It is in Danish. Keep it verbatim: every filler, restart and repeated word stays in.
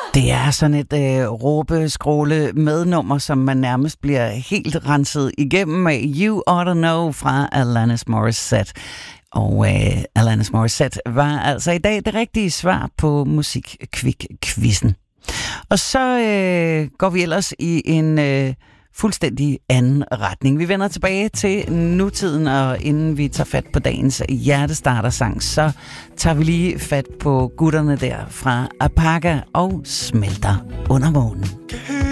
Det er sådan et øh, råbe-skråle mednummer, som man nærmest bliver helt renset igennem med You Oughta Know fra Alanis Morissette. Og øh, Alanis Morissette var altså i dag det rigtige svar på Musikquik-quizzen. Og så øh, går vi ellers i en øh, fuldstændig anden retning. Vi vender tilbage til nutiden, og inden vi tager fat på dagens hjertestartersang, så tager vi lige fat på gutterne der fra Apaga og Smelter under månen.